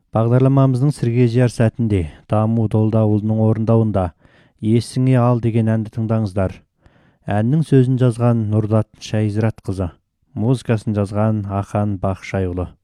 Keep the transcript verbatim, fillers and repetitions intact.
Бағдарламамыздың сірге жияр сәтінде Даму Долдаұлының орындауында «Есіңе ал» деген әнді тыңдаңыздар. Әннің сөзін жазған Нұрдат Шайзиратқызы, музыкасын жазған Ахан Бақшайұлы.